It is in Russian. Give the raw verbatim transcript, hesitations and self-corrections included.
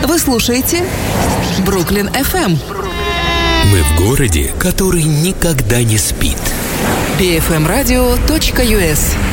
Вы слушаете Бруклин эф эм. Мы в городе, который никогда не спит. би эф эм радио точка ю эс.